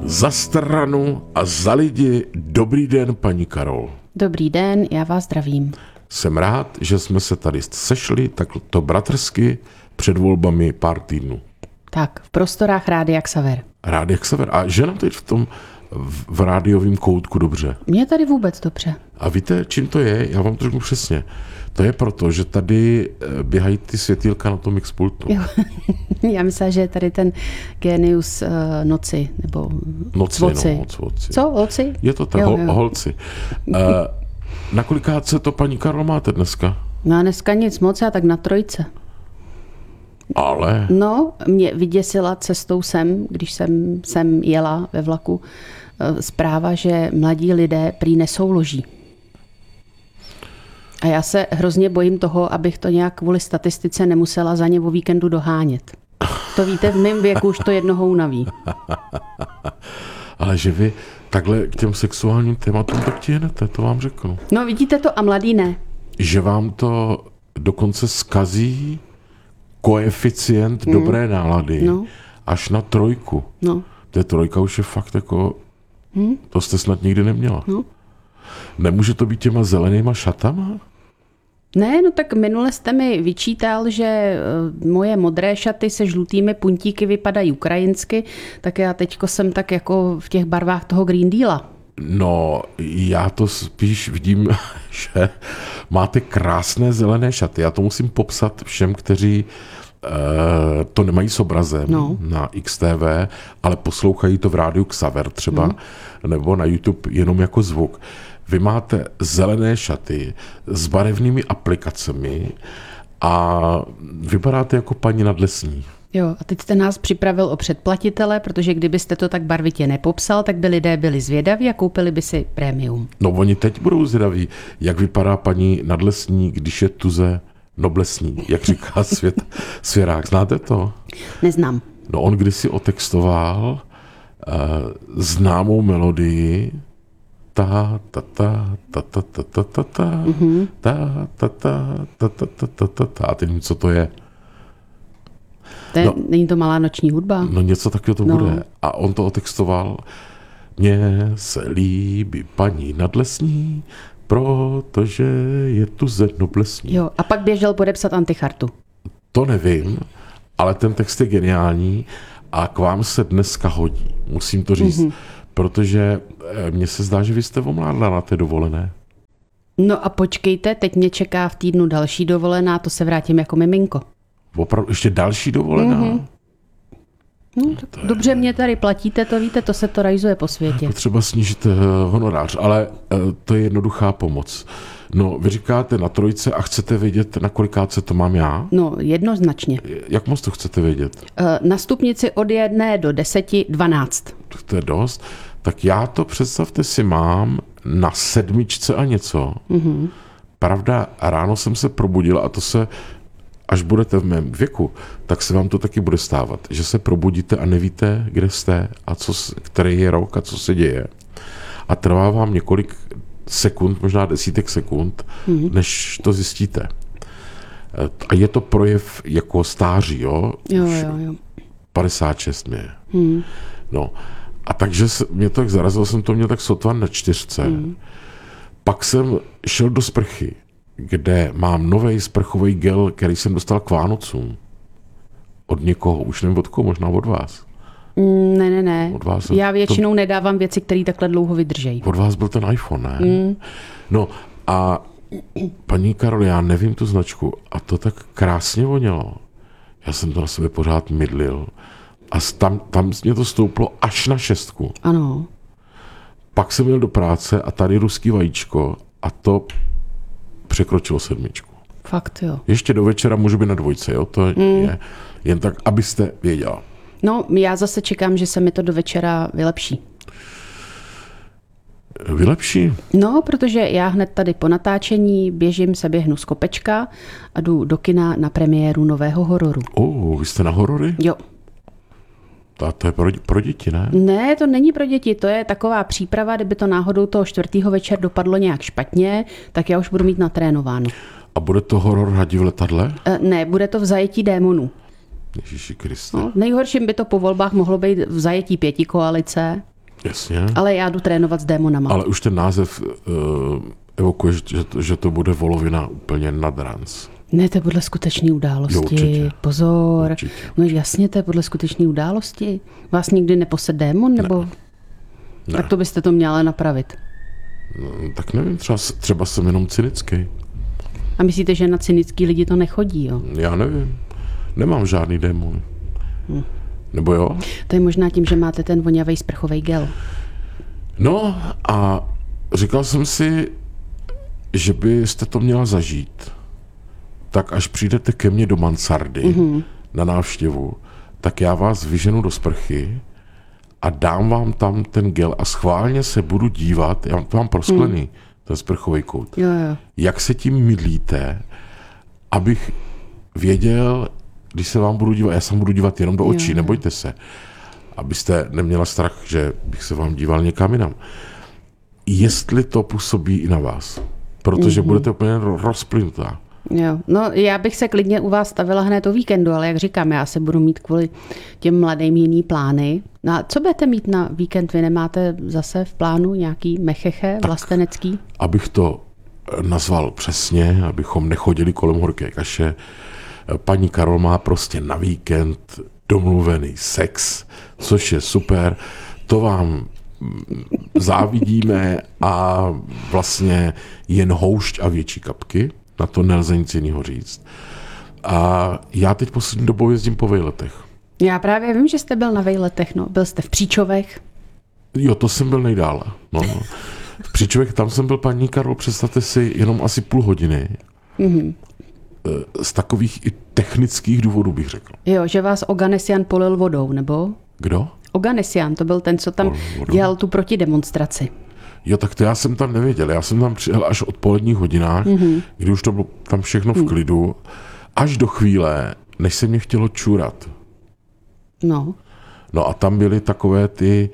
Za stranu a za lidi, dobrý den, paní Karol. Dobrý den, já vás zdravím. Jsem rád, že jsme se tady sešli takto bratrsky před volbami pár týdnů. Tak, v prostorách Rádia Xaver. Rádia Xaver. A že nám teď v rádiovém koutku dobře? Mně tady vůbec dobře. A víte, čím to je? Já vám to řeknu přesně. To je proto, že tady běhají ty světýlka na tom X-pultu. Já myslím, že je tady ten genius noci, nebo voci. Co, voci? Je to tak, holci. Na kolikátce to, paní Karlo, máte dneska? No dneska nic moc, já tak na 3. Ale? No, mě vyděsila cestou sem, když jsem sem jela ve vlaku, zpráva, že mladí lidé prý nesouloží. A já se hrozně bojím toho, abych to nějak kvůli statistice nemusela za ně o víkendu dohánět. To víte, v mém věku už to jednoho unaví. Ale že vy takhle k těm sexuálním tématům tak tihnete, to vám řeknu. No vidíte to a mladý ne. Že vám to dokonce zkazí koeficient dobré nálady až na 3. No. To 3 už je fakt jako, to jste snad nikdy neměla. No. Nemůže to být těma zelenýma šatama? Ne, no tak minule jste mi vyčítal, že moje modré šaty se žlutými puntíky vypadají ukrajinsky, tak já teďko jsem tak jako v těch barvách toho Green Deala. No, já to spíš vidím, že máte krásné zelené šaty. Já to musím popsat všem, kteří to nemají s obrazem na XTV, ale poslouchají to v rádiu Xaver třeba, nebo na YouTube jenom jako zvuk. Vy máte zelené šaty s barevnými aplikacemi a vypadáte jako paní Nadlesní. Jo, a teď jste nás připravil o předplatitele, protože kdybyste to tak barvitě nepopsal, tak by lidé byli zvědaví a koupili by si prémium. No oni teď budou zvědaví, jak vypadá paní Nadlesní, když je tuze noblesní, jak říká Svěrák. Znáte to? Neznám. No on kdysi otextoval známou melodii ta ta ta ta ta ta ta ta ta ta ta ta ta ta ta a teď nevím, co to je. Není to malá noční hudba? No něco takového to bude. A on to otextoval. Mně se líbí paní Nadlesní, protože je tu noblesní. Jo, a pak běžel podepsat antichartu. To nevím, ale ten text je geniální a k vám se dneska hodí. Musím to říct. Protože mně se zdá, že vy jste omládla na té dovolené. No a počkejte, teď mě čeká v týdnu další dovolená, to se vrátím jako miminko. Opravdu ještě další dovolená? No, dobře mě tady platíte, to víte, to se to rajzuje po světě. Potřeba snížit honorář, ale to je jednoduchá pomoc. No, vy říkáte na 3 a chcete vědět, na kolikátce to mám já? No, jednoznačně. Jak moc to chcete vědět? Na stupnici od 1 do 10, 12. To je dost. Tak já to, představte si, mám na 7 a něco. Pravda, ráno jsem se probudil a to se, až budete v mém věku, tak se vám to taky bude stávat, že se probudíte a nevíte, kde jste a který je rok a co se děje. A trvá vám několik sekund, možná desítek sekund, než to zjistíte. A je to projev jako stáří, jo? Jo. 56 mě. No. A takže mě tak zarazilo, jsem to měl tak sotva na 4. Pak jsem šel do sprchy, kde mám nový sprchový gel, který jsem dostal k Vánocům. Od někoho, už nevím od koho, možná od vás. Ne. Od vás, já většinou nedávám věci, které takhle dlouho vydržejí. Od vás byl ten iPhone, ne? No a paní Karol, já nevím tu značku a to tak krásně vonělo. Já jsem to na sebe pořád mydlil a tam mě to stouplo až na 6. Ano. Pak jsem jel do práce a tady ruský vajíčko a to překročilo 7. Fakt jo. Ještě do večera můžu být na 2, jo? To je jen tak, abyste věděla. No, já zase čekám, že se mi to do večera vylepší. Vylepší? No, protože já hned tady po natáčení běhnu z kopečka a jdu do kina na premiéru nového hororu. Vy jste na horory? Jo. A to je pro děti, ne? Ne, to není pro děti, to je taková příprava, kdyby to náhodou toho 4. večer dopadlo nějak špatně, tak já už budu mít natrénováno. A bude to horor Hadi v letadle? Ne, bude to v zajetí démonů. Ježíši Kriste. No, nejhorším by to po volbách mohlo být v zajetí 5 koalice. Jasně. Ale já jdu trénovat s démonama. Ale už ten název evokuje, že to bude volovina úplně nad ranc. Ne, to je podle skutečné události. Jo, určitě. Pozor. Určitě. No jasně, to je podle skutečné události. Vás nikdy neposed démon, nebo? Ne. Tak to byste to měla napravit. No, tak nevím, třeba jsem jenom cynický. A myslíte, že na cynický lidi to nechodí, jo? Já nevím. Nemám žádný démon. Nebo jo? To je možná tím, že máte ten vonavý sprchový gel. No a říkal jsem si, že byste to měla zažít. Tak až přijdete ke mně do mansardy na návštěvu, tak já vás vyženu do sprchy a dám vám tam ten gel a schválně se budu dívat, já to mám prosklený, ten sprchový kout, Jo, jo. jak se tím mydlíte, abych věděl, když se vám budu dívat, já se vám budu dívat jenom do očí, nebojte se, abyste neměla strach, že bych se vám díval někam jinam. Jestli to působí i na vás, protože budete úplně rozplynutá. Jo. No, já bych se klidně u vás stavila hned o víkendu, ale jak říkám, já se budu mít kvůli těm mladým jiný plány. No a co budete mít na víkend? Vy nemáte zase v plánu nějaký mecheche vlastenecký? Abych to nazval přesně, abychom nechodili kolem horké kaše, paní Karol má prostě na víkend domluvený sex, což je super. To vám závidíme a vlastně jen houšť a větší kapky. Na to nelze nic jiného říct. A já teď poslední dobou jezdím po vejletech. Já právě vím, že jste byl na vejletech, no. Byl jste v Příčovech. Jo, to jsem byl nejdále. No. V Příčovech, tam jsem byl, paní Karol, představte si, jenom asi půl hodiny. Z takových i technických důvodů bych řekl. Jo, že vás Oganesian polil vodou, nebo? Kdo? Oganesian, to byl ten, co tam dělal tu protidemonstraci. Jo, tak to já jsem tam nevěděl. Já jsem tam přijel až od poledních hodinách, kdy už to bylo tam všechno v klidu, až do chvíle, než se mě chtělo čurat. No. No a tam byly takové ty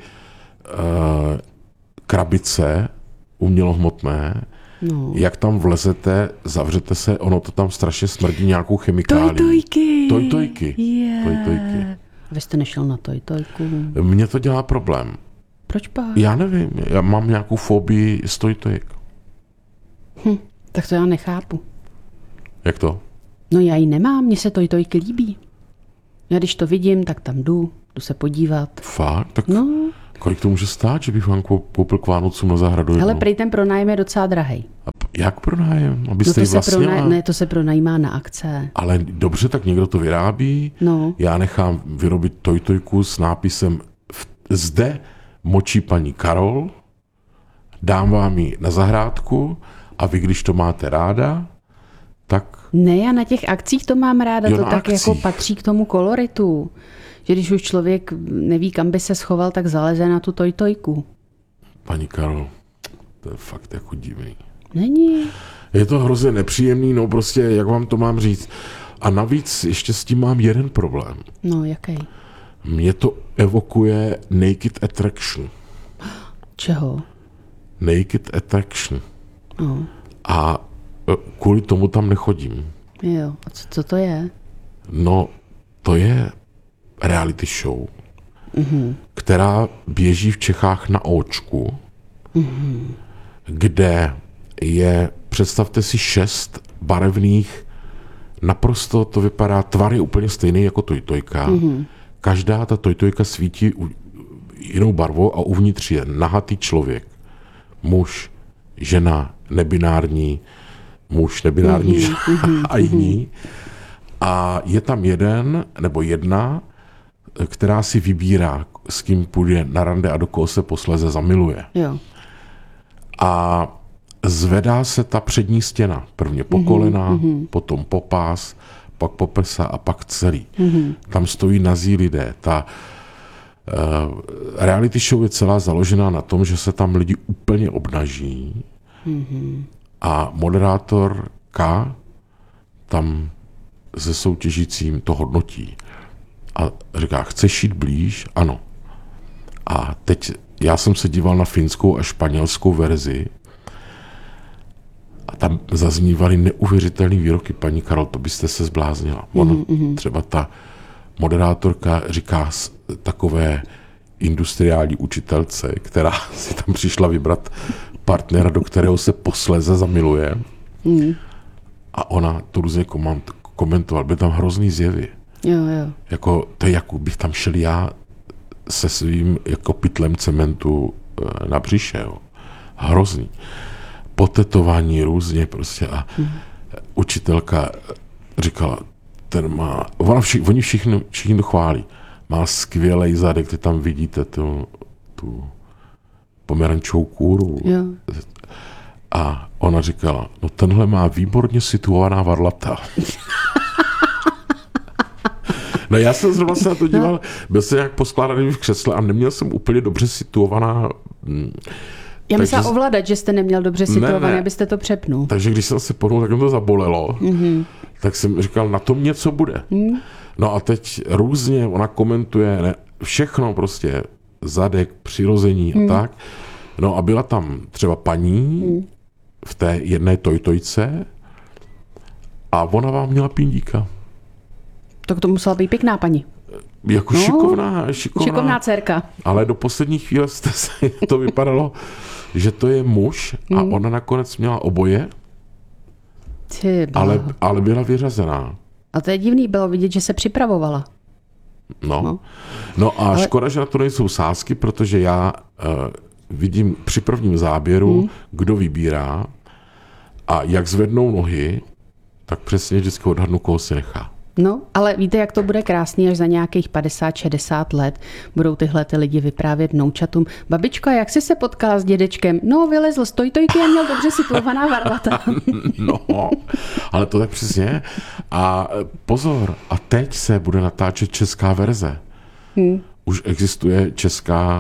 krabice umělohmotné, jak tam vlezete, zavřete se, ono to tam strašně smrdí nějakou chemikálí. Tojtojky. Yeah. Tojtojky. Vy jste nešel na tojtojku. Mně to dělá problém. Proč pak? Já nevím, já mám nějakou fobii z tojtojek. Tak to já nechápu. Jak to? No já ji nemám, mně se tojtojky líbí. Já když to vidím, tak tam jdu se podívat. Fakt? Tak No. kolik to může stát, že bych vám koupil k Vánocům na zahradu? Hele, jednou? prej ten pronájem je docela drahej. Jak pronájem? No Abyste ji vlastnila? ne, to se pronajímá na akce. Ale dobře, tak někdo to vyrábí. No. Já nechám vyrobit tojtojku s nápisem zde močí paní Karol, dám vám ji na zahrádku a vy, když to máte ráda, tak... Ne, já na těch akcích to mám ráda, Jo, to na tak akcích. jako patří k tomu koloritu. Že když už člověk neví, kam by se schoval, tak zaleze na tu tojtojku. Paní Karol, to je fakt jako divný. Není. Je to hrozně nepříjemný, no prostě, jak vám to mám říct. A navíc ještě s tím mám jeden problém. No, jaký? Mě to evokuje Naked Attraction. Čeho? Naked Attraction. No. A kvůli tomu tam nechodím. Jo, a co to je? No, to je reality show, která běží v Čechách na Óčku, kde je, představte si, 6 barevných, naprosto to vypadá, tvar je úplně stejný jako tojtojka. Každá ta tojtojka svítí jinou barvou a uvnitř je nahatý člověk. Muž, žena, nebinární, muž, nebinární žena a jiní. A je tam jeden nebo jedna, která si vybírá, s kým půjde na rande a do koho se posléze zamiluje. Jo. A zvedá se ta přední stěna. Prvně po kolena, potom po pás, pak po prsa a pak celý. Tam stojí nazí lidé. Ta reality show je celá založená na tom, že se tam lidi úplně obnaží a moderátor K tam se soutěžícím to hodnotí. A říká, chceš jít blíž? Ano. A teď já jsem se díval na finskou a španělskou verzi a tam zaznívaly neuvěřitelné výroky. Paní Karol, to byste se zbláznila. Ona, třeba ta moderátorka říká takové industriální učitelce, která si tam přišla vybrat partnera, do kterého se posléze zamiluje. A ona to různě komentovala. Byly tam hrozný zjevy. Jo. Jako, to je jako bych tam šel já se svým jako pytlem cementu na břiše. Jo. Hrozný. Potetování různě prostě a učitelka říkala, oni všichni chválí. Má skvělej zadek, ty tam vidíte tu pomerančovou kůru. Jo. A ona říkala, no tenhle má výborně situovaná varlata. No já jsem zrovna se na to díval, byl jsem nějak poskládaný v křesle a neměl jsem úplně dobře situovaná. Já myslela ovládat, že jste neměl dobře situované, abyste to přepnul. Takže když jsem se pohnul, tak mi to zabolelo. Tak jsem říkal, na tom něco bude. No a teď různě ona komentuje všechno prostě, zadek, přirození a tak. No a byla tam třeba paní v té jedné tojtojce a ona vám měla pindíka. Tak to musela být pěkná paní. Jako šikovná dcerka. Ale do poslední chvíle to vypadalo, že to je muž a ona nakonec měla oboje, ale byla vyřazená. A to je divný, bylo vidět, že se připravovala. No a škoda, že na to nejsou sázky, protože já vidím při prvním záběru, kdo vybírá a jak zvednou nohy, tak přesně vždycky odhadnu, koho si nechá. No, ale víte, jak to bude krásný, až za nějakých 50-60 let budou tyhle ty lidi vyprávět vnoučatům. Babičko, jak jsi se potkala s dědečkem? No, vylezl z tojtojky a měl dobře situovaná varlata. No, ale to tak přesně. A pozor, a teď se bude natáčet česká verze. Už existuje česká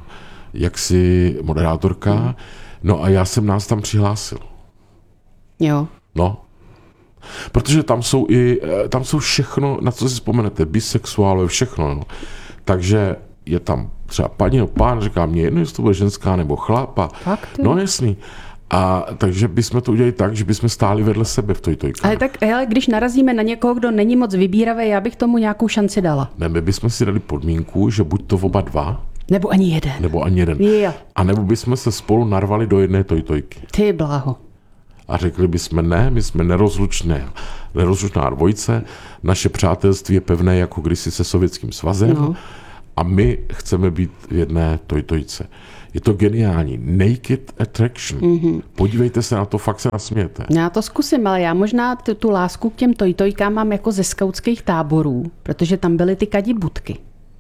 jaksi moderátorka, no a já jsem nás tam přihlásil. Jo. No. Protože tam jsou všechno, na co si vzpomenete, bisexuálové, všechno. No. Takže je tam třeba paní nebo pán, říká mě jedno, jestli to bude ženská nebo chlapa. No jasný. A takže bychom to udělali tak, že bychom stáli vedle sebe v tojtojkách. Ale když narazíme na někoho, kdo není moc vybíravý, já bych tomu nějakou šanci dala. Ne, my bychom si dali podmínku, že buď to oba dva, nebo ani jeden. Jo. A nebo bychom se spolu narvali do jedné tojtojky. Ty bláho. A řekli bychom ne, my jsme nerozlučná dvojice, naše přátelství je pevné jako kdysi se Sovětským svazem a my chceme být v jedné tojtojce. Je to geniální. Naked attraction. Podívejte se na to, fakt se nasmějete. Já to zkusím, ale já možná tu lásku k těm tojtojkám mám jako ze skautských táborů, protože tam byly ty kadibudky.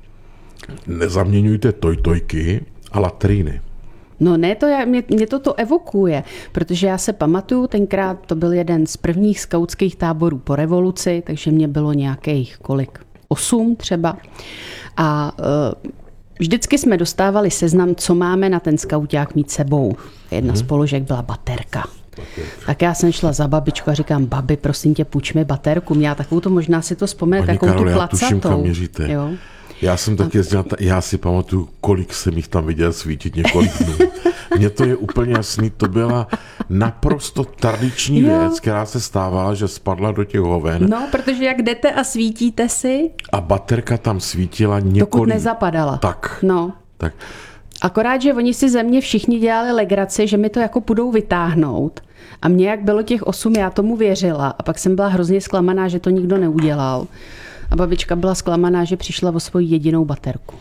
Nezaměňujte tojtojky a latríny. No ne, mě to evokuje, protože já se pamatuju, tenkrát to byl jeden z prvních skautských táborů po revoluci, takže mě bylo nějakých 8 třeba. A vždycky jsme dostávali seznam, co máme na ten skauťák mít sebou. Jedna z položek byla baterka. Tak já jsem šla za babičku a říkám, babi, prosím tě, půjč mi baterku. Měla takovou to, možná si to vzpomene, takovou tu placatou. Tuším, kam měříte. Jo. Já jsem taky jezdil, já si pamatuju, kolik jsem jich tam viděl svítit několik dnů. Mně to je úplně jasný, to byla naprosto tradiční věc, která se stávala, že spadla do těch hoven. No, protože jak jdete a svítíte si. A baterka tam svítila několik. Dokud nezapadala. Tak. No. Tak. Akorát, že oni si ze mě všichni dělali legraci, že mi to jako půjdou vytáhnout. A mně, jak bylo těch 8, já tomu věřila. A pak jsem byla hrozně zklamaná, že to nikdo neudělal. A babička byla zklamaná, že přišla o svoji jedinou baterku.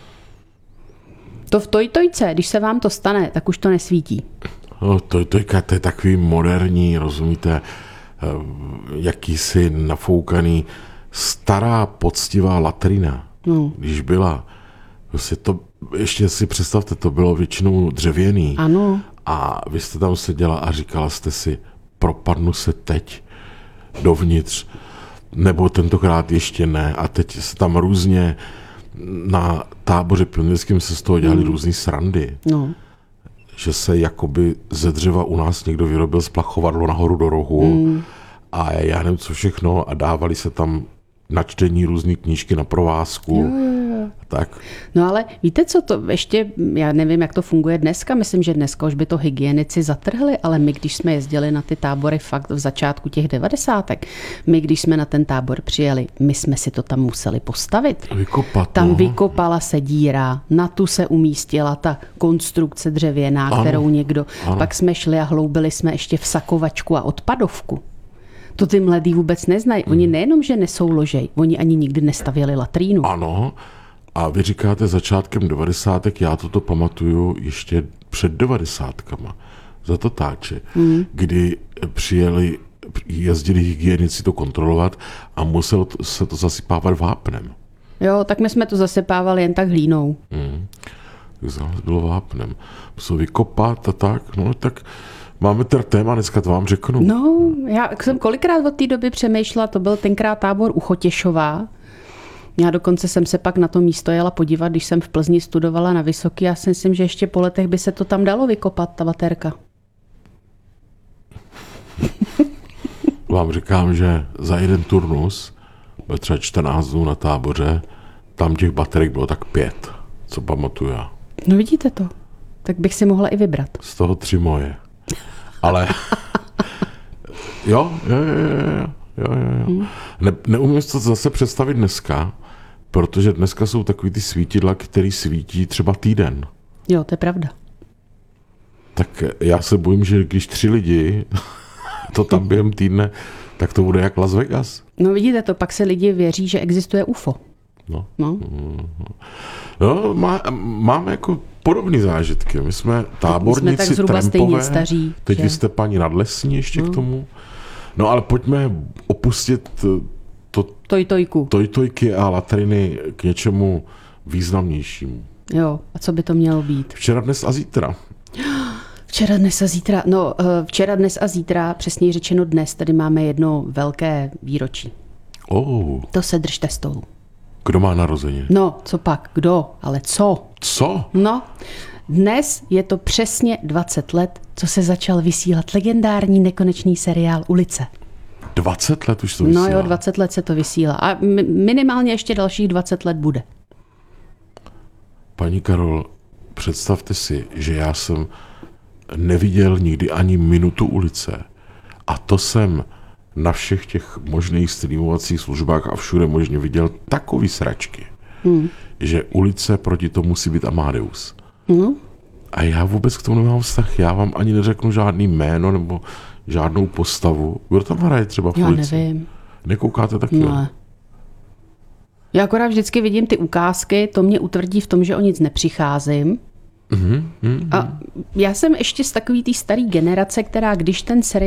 To v tojtojce, když se vám to stane, tak už to nesvítí. No, tojtojka, to je takový moderní, rozumíte, jakýsi nafoukaný, stará, poctivá latrina. Když byla, prostě to, ještě si představte, to bylo většinou dřevěný. Ano. A vy jste tam seděla a říkala jste si, propadnu se teď dovnitř, nebo tentokrát ještě ne. A teď se tam různě na táboře pionýrském se z toho dělali různý srandy. No. Že se jakoby ze dřeva u nás někdo vyrobil splachovadlo nahoru do rohu a já nevím co všechno a dávali se tam na čtení různý knížky na provázku. Jo. Tak. No ale víte co, to ještě, já nevím, jak to funguje dneska, myslím, že dneska už by to hygienici zatrhli, ale my, když jsme jezdili na ty tábory fakt v začátku těch 90. My, když jsme na ten tábor přijeli, my jsme si to tam museli postavit. Vykopat. Tam vykopala se díra, na tu se umístila ta konstrukce dřevěná, kterou někdo. Pak jsme šli a hloubili jsme ještě v sakovačku a odpadovku. To ty mladí vůbec neznají. Oni nejenom, že nesouložej, oni ani nikdy nestavěli latrínu. Ano. A vy říkáte začátkem 90. Já toto pamatuju ještě před 90. za Tatáče, kdy jezdili hygienici to kontrolovat a muselo se to zasypávat vápnem. Jo, tak my jsme to zasypávali jen tak hlínou. Tak bylo vápnem. Muselo vykopat a tak, no tak máme teda téma, dneska to vám řeknu. No, já jsem kolikrát od té doby přemýšlela, to byl tenkrát tábor u Chotěšova. Já dokonce jsem se pak na to místo jela podívat, když jsem v Plzni studovala na Vysoký. Já si myslím, že ještě po letech by se to tam dalo vykopat, ta baterka. Vám říkám, že za jeden turnus, byl třeba 14 dnů na táboře, tam těch baterek bylo tak 5, co pamatuju já. No vidíte to, tak bych si mohla i vybrat. Z toho 3 moje. Ale jo. Neumím si to zase představit dneska, protože dneska jsou takový ty svítidla, který svítí třeba týden. Jo, to je pravda. Tak já se bojím, že když 3 lidi to tam během týdne, tak to bude jak Las Vegas. No vidíte to, pak se lidi věří, že existuje UFO. No. Máme jako podobné zážitky. My jsme táborníci, jsme tak zhruba trampové. stejně staří. Teď že? vy jste paní nadlesní ještě k tomu. No ale pojďme opustit tojtojky a latriny k něčemu významnějšímu. Jo, a co by to mělo být? Včera, dnes a zítra. Včera, dnes a zítra. No, včera, dnes a zítra, přesněji řečeno dnes, tady máme jedno velké výročí. To se držte stolu. Kdo má narozeniny? No, co pak? Kdo? Ale co? Co? No, dnes je to přesně 20 let, co se začal vysílat legendární nekonečný seriál Ulice. 20 let už to vysílá? No jo, 20 let se to vysílá. A minimálně ještě dalších 20 let bude. Paní Karol, představte si, že já jsem neviděl nikdy ani minutu Ulice. A to jsem na všech těch možných streamovacích službách a všude možně viděl takový sračky, že Ulice proti tomu musí být Amadeus. A já vůbec k tomu nemám vztah. Já vám ani neřeknu žádný jméno nebo žádnou postavu. Kdo tam hraje třeba v Ulici? Já nevím. Nekoukáte taky? No. Já akorát vždycky vidím ty ukázky, to mě utvrdí v tom, že o nic nepřicházím. A já jsem ještě z takový té staré generace, která když ten seriál